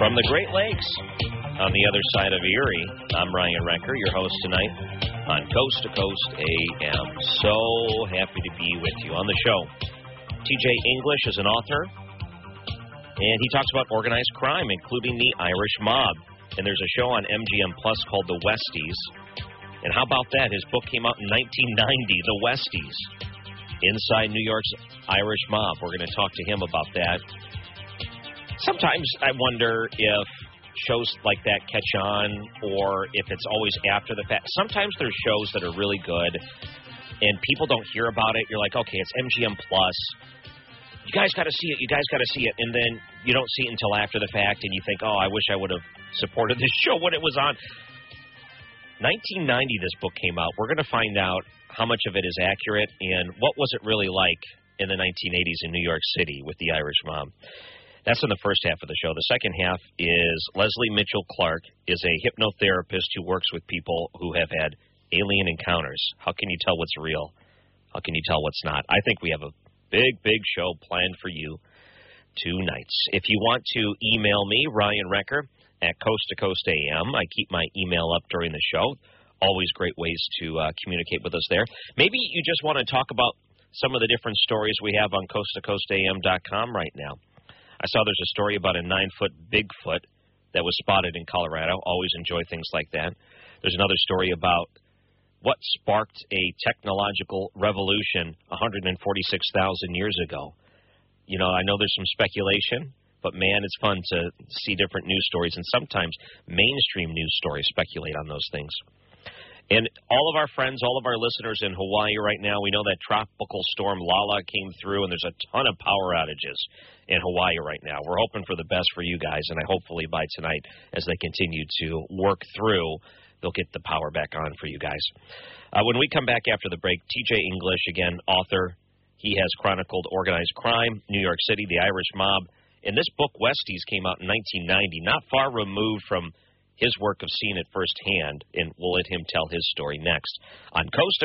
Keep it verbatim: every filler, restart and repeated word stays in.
From the Great Lakes on the other side of Erie, I'm Ryan Recker, your host tonight on Coast to Coast A M. So happy to be with you on the show. T J English is an author, and he talks about organized crime, including the Irish mob. And there's a show on M G M Plus called The Westies. And how about that? His book came out in nineteen ninety, The Westies, Inside New York's Irish Mob. We're going to talk to him about that. Sometimes I wonder if shows like that catch on or if it's always after the fact. Sometimes there's shows that are really good and people don't hear about it. You're like, okay, it's M G M Plus. You guys got to see it. You guys got to see it. And then you don't see it until after the fact and you think, oh, I wish I would have supported this show when it was on. nineteen ninety, this book came out. We're going to find out how much of it is accurate and what was it really like in the nineteen eighties in New York City with the Irish mob. That's in the first half of the show. The second half is Leslie Mitchell Clark is a hypnotherapist who works with people who have had alien encounters. How can you tell what's real? How can you tell what's not? I think we have a big, big show planned for you tonight. If you want to email me, Ryan Recker at Coast to Coast A M. I keep my email up during the show. Always great ways to uh, communicate with us there. Maybe you just want to talk about some of the different stories we have on coast to coast A M dot com right now. I saw there's a story about a nine-foot Bigfoot that was spotted in Colorado. Always enjoy things like that. There's another story about what sparked a technological revolution one hundred forty-six thousand years ago. You know, I know there's some speculation, but, man, it's fun to see different news stories, and sometimes mainstream news stories speculate on those things. And all of our friends, all of our listeners in Hawaii right now, we know that tropical storm Lala came through, and there's a ton of power outages in Hawaii right now. We're hoping for the best for you guys, and I hopefully by tonight, as they continue to work through, they'll get the power back on for you guys. Uh, when we come back after the break, T J English, again, author. He has chronicled organized crime, New York City, the Irish mob. And this book, Westies, came out in nineteen ninety, not far removed from his work of seeing it firsthand, and we'll let him tell his story next on Coast to